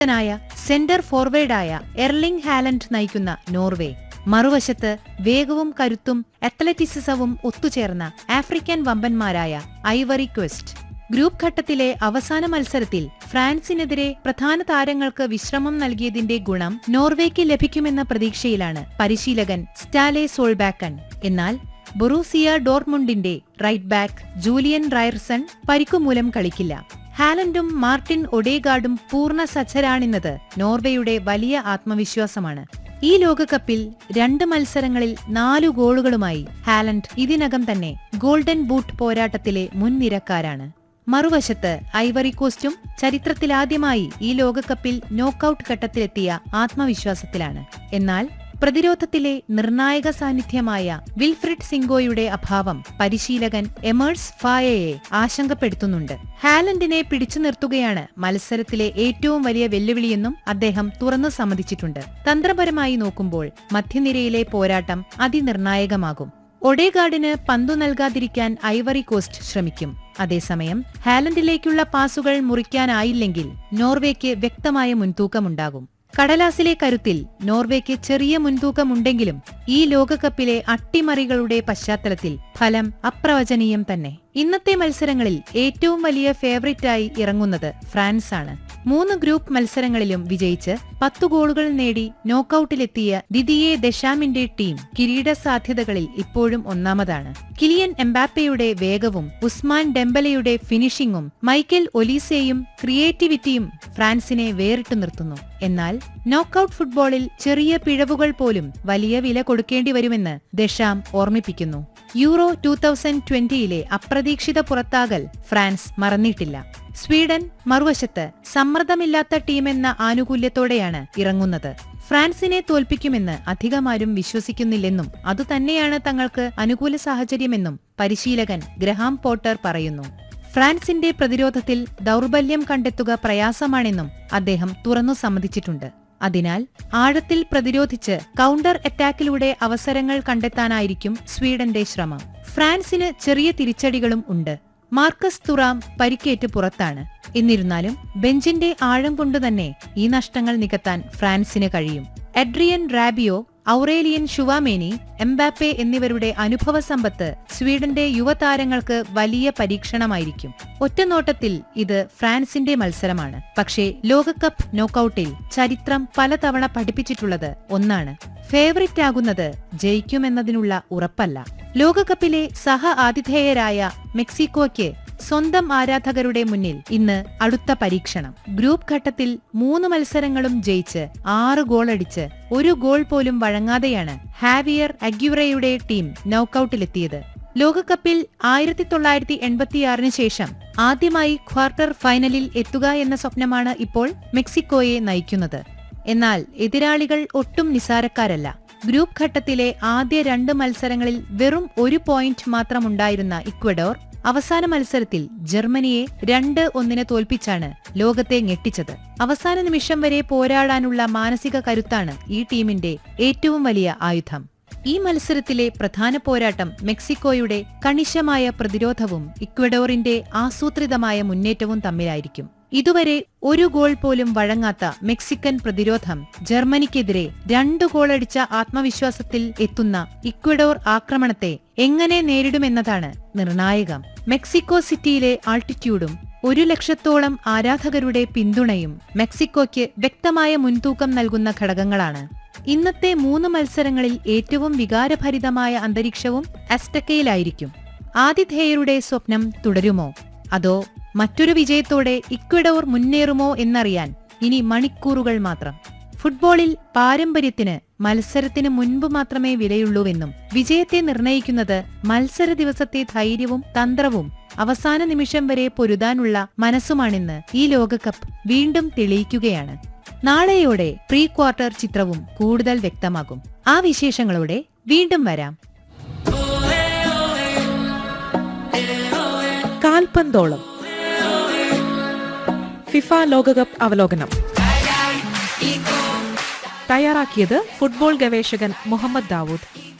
ായ centre ഫോർവേഡായ Erling Haaland നയിക്കുന്ന Norway, മറുവശത്ത് വേഗവും കരുത്തും അത്ലറ്റിസിസവും ഒത്തുചേർന്ന ആഫ്രിക്കൻ വമ്പന്മാരായ ഐവറി കോസ്റ്റ്. ഗ്രൂപ്പ് ഘട്ടത്തിലെ അവസാന മത്സരത്തിൽ ഫ്രാൻസിനെതിരെ പ്രധാന താരങ്ങൾക്ക് വിശ്രമം നൽകിയതിന്റെ ഗുണം നോർവേക്ക് ലഭിക്കുമെന്ന പ്രതീക്ഷയിലാണ് പരിശീലകൻ സ്റ്റാലെ സോൾബാക്കൻ. എന്നാൽ ബൊറൂസിയ ഡോർട്ട്മുണ്ടിന്റെ റൈറ്റ് ബാക്ക് ജൂലിയൻ റയർസൺ പരിക്കുമൂലം കളിക്കില്ല. ഹാലൻഡും മാർട്ടിൻ ഒഡേഗാർഡും പൂർണ്ണ സജ്ജരാണെന്നത് നോർവേയുടെ വലിയ ആത്മവിശ്വാസമാണ്. ഈ ലോകകപ്പിൽ 2 മത്സരങ്ങളിൽ 4 ഗോളുകളുമായി ഹാലൻഡ് ഇതിനകം തന്നെ ഗോൾഡൻ ബൂട്ട് പോരാട്ടത്തിലെ മുൻനിരക്കാരാണ്. മറുവശത്ത് ഐവറി കോസ്റ്റും ചരിത്രത്തിലാദ്യമായി ഈ ലോകകപ്പിൽ നോക്കൌട്ട് ഘട്ടത്തിലെത്തിയ ആത്മവിശ്വാസത്തിലാണ്. എന്നാൽ പ്രതിരോധത്തിലെ നിർണായക സാന്നിധ്യമായ വിൽഫ്രിഡ് സിംഗോയുടെ അഭാവം പരിശീലകൻ എമേഴ്സ് ഫായയെ ആശങ്കപ്പെടുത്തുന്നുണ്ട്. ഹാലൻഡിനെ പിടിച്ചു നിർത്തുകയാണ് മത്സരത്തിലെ ഏറ്റവും വലിയ വെല്ലുവിളിയെന്നും അദ്ദേഹം തുറന്നു സമ്മതിച്ചിട്ടുണ്ട്. തന്ത്രപരമായി നോക്കുമ്പോൾ മധ്യനിരയിലെ പോരാട്ടം അതിനിർണായകമാകും. ഒഡേഗാർഡിന് പന്തു നൽകാതിരിക്കാൻ ഐവറി കോസ്റ്റ് ശ്രമിക്കും. അതേസമയം ഹാലൻഡിലേക്കുള്ള പാസുകൾ മുറിക്കാനായില്ലെങ്കിൽ നോർവേക്ക് വ്യക്തമായ മുൻതൂക്കമുണ്ടാകും. കടലാസിലെ കരുത്തിൽ നോർവേക്ക് ചെറിയ മുൻതൂക്കമുണ്ടെങ്കിലും ഈ ലോകകപ്പിലെ അട്ടിമറികളുടെ പശ്ചാത്തലത്തിൽ ഫലം അപ്രവചനീയം തന്നെ. ഇന്നത്തെ മത്സരങ്ങളിൽ ഏറ്റവും വലിയ ഫേവറിറ്റായി ഇറങ്ങുന്നത് ഫ്രാൻസാണ്. 3 ഗ്രൂപ്പ് മത്സരങ്ങളിലും വിജയിച്ച് 10 ഗോളുകൾ നേടി നോക്കൌട്ടിലെത്തിയ ദിദിയെ ദെഷാമിന്റെ ടീം കിരീട സാധ്യതകളിൽ ഇപ്പോഴും ഒന്നാമതാണ്. കിലിയൻ എംബാപ്പയുടെ വേഗവും ഉസ്മാൻ ഡെംബലയുടെ ഫിനിഷിംഗും മൈക്കൽ ഒലീസെയും ക്രിയേറ്റിവിറ്റിയും ഫ്രാൻസിനെ വേറിട്ടു നിർത്തുന്നു. എന്നാൽ നോക്കൌട്ട് ഫുട്ബോളിൽ ചെറിയ പിഴവുകൾ പോലും വലിയ വില കൊടുക്കേണ്ടി വരുമെന്ന് ദെഷാം ഓർമ്മിപ്പിക്കുന്നു. യൂറോ 2020ലെ അപ്രതീക്ഷിത പുറത്താകൽ ഫ്രാൻസ് മറന്നിട്ടില്ല. സ്വീഡൻ മറുവശത്ത് സമ്മർദ്ദമില്ലാത്ത ടീമെന്ന ആനുകൂല്യത്തോടെയാണ് ഇറങ്ങുന്നത്. ഫ്രാൻസിനെ തോൽപ്പിക്കുമെന്ന് അധികമാരും വിശ്വസിക്കുന്നില്ലെന്നും അതുതന്നെയാണ് തങ്ങൾക്ക് അനുകൂല സാഹചര്യമെന്നും പരിശീലകൻ ഗ്രഹാം പോട്ടർ പറയുന്നു. ഫ്രാൻസിന്റെ പ്രതിരോധത്തിൽ ദൗർബല്യം കണ്ടെത്തുക പ്രയാസമാണെന്നും അദ്ദേഹം തുറന്നു സമ്മതിച്ചിട്ടുണ്ട്. അതിനാൽ ആഴത്തിൽ പ്രതിരോധിച്ച് കൗണ്ടർ അറ്റാക്കിലൂടെ അവസരങ്ങൾ കണ്ടെത്താനായിരിക്കും സ്വീഡന്റെ ശ്രമം. ഫ്രാൻസിന് ചെറിയ തിരിച്ചടികളും ഉണ്ട്. മാർക്കസ് തുറാം പരിക്കേറ്റ് പുറത്താണ്. എന്നിരുന്നാലും ബെഞ്ചിന്റെ ആഴം കൊണ്ടുതന്നെ ഈ നഷ്ടങ്ങൾ നികത്താൻ ഫ്രാൻസിന് കഴിയും. എഡ്രിയൻ റാബിയോ, ഔറേലിയൻ ഷുവാമേനി, എംബാപ്പെ എന്നിവരുടെ അനുഭവ സമ്പത്ത് സ്വീഡന്റെ യുവതാരങ്ങൾക്ക് വലിയ പരീക്ഷണമായിരിക്കും. ഒറ്റനോട്ടത്തിൽ ഇത് ഫ്രാൻസിന്റെ മത്സരമാണ്. പക്ഷേ ലോകകപ്പ് നോക്കൌട്ടിൽ ചരിത്രം പലതവണ പഠിപ്പിച്ചിട്ടുള്ളത് ഒന്നാണ്: ഫേവറിറ്റ് ആകുന്നത് ജയിക്കുമെന്നതിനുള്ള ഉറപ്പല്ല. ലോകകപ്പിലെ സഹ ആതിഥേയരായ മെക്സിക്കോയ്ക്ക് സ്വന്തം ആരാധകരുടെ മുന്നിൽ ഇന്ന് അടുത്ത പരീക്ഷണം. ഗ്രൂപ്പ് ഘട്ടത്തിൽ 3 മത്സരങ്ങളും ജയിച്ച് 6 ഗോളടിച്ച് 1 ഗോൾ പോലും വഴങ്ങാതെയാണ് ഹാവിയർ അഗ്യുറയുടെ ടീം നോക്കൌട്ടിലെത്തിയത്. ലോകകപ്പിൽ 1986 ശേഷം ആദ്യമായി ക്വാർട്ടർ ഫൈനലിൽ എത്തുക എന്ന സ്വപ്നമാണ് ഇപ്പോൾ മെക്സിക്കോയെ നയിക്കുന്നത്. എന്നാൽ എതിരാളികൾ ഒട്ടും നിസാരക്കാരല്ല. ഗ്രൂപ്പ് ഘട്ടത്തിലെ ആദ്യ 2 മത്സരങ്ങളിൽ വെറും 1 പോയിന്റ് മാത്രമുണ്ടായിരുന്ന ഇക്വഡോർ അവസാന മത്സരത്തിൽ ജർമ്മനിയെ 2-1 തോൽപ്പിച്ചാണ് ലോകത്തെ ഞെട്ടിച്ചത്. അവസാന നിമിഷം വരെ പോരാടാനുള്ള മാനസിക കരുത്താണ് ഈ ടീമിന്റെ ഏറ്റവും വലിയ ആയുധം. ഈ മത്സരത്തിലെ പ്രധാന പോരാട്ടം മെക്സിക്കോയുടെ കണിശമായ പ്രതിരോധവും ഇക്വഡോറിന്റെ ആസൂത്രിതമായ മുന്നേറ്റവും തമ്മിലായിരിക്കും. ഇതുവരെ 1 ഗോൾ പോലും വഴങ്ങാത്ത മെക്സിക്കൻ പ്രതിരോധം ജർമ്മനിക്കെതിരെ 2 ഗോളടിച്ച ആത്മവിശ്വാസത്തിൽ എത്തുന്ന ഇക്വഡോർ ആക്രമണത്തെ എങ്ങനെ നേരിടുമെന്നതാണ് നിർണായകം. മെക്സിക്കോ സിറ്റിയിലെ ആൾട്ടിറ്റ്യൂഡും 1 ലക്ഷത്തോളം ആരാധകരുടെ പിന്തുണയും മെക്സിക്കോയ്ക്ക് വ്യക്തമായ മുൻതൂക്കം നൽകുന്ന ഘടകങ്ങളാണ്. ഇന്നത്തെ 3 മത്സരങ്ങളിൽ ഏറ്റവും വികാരഭരിതമായ അന്തരീക്ഷവും അസ്റ്റക്കയിലായിരിക്കും. ആതിഥേയരുടെ സ്വപ്നം തുടരുമോ അതോ മറ്റൊരു വിജയത്തോടെ ഇക്വഡോർ മുന്നേറുമോ എന്നറിയാൻ ഇനി മണിക്കൂറുകൾ മാത്രം. ഫുട്ബോളിൽ പാരമ്പര്യത്തിന് മത്സരത്തിന് മുൻപ് മാത്രമേ വിലയുള്ളൂവെന്നും വിജയത്തെ നിർണയിക്കുന്നത് മത്സര ദിവസത്തെ ധൈര്യവും തന്ത്രവും അവസാന നിമിഷം വരെ പൊരുതാനുള്ള മനസ്സുമാണെന്ന് ഈ ലോകകപ്പ് വീണ്ടും തെളിയിക്കുകയാണ്. നാളെയോടെ പ്രീ ക്വാർട്ടർ ചിത്രവും കൂടുതൽ വ്യക്തമാകും. ആ വിശേഷങ്ങളോടെ വീണ്ടും വരാം. കാൽപന്തോളം ഫിഫ ലോകകപ്പ് അവലോകനം തയ്യാറാക്കിയത് ഫുട്ബോൾ ഗവേഷകൻ മുഹമ്മദ് ദാവൂദ്.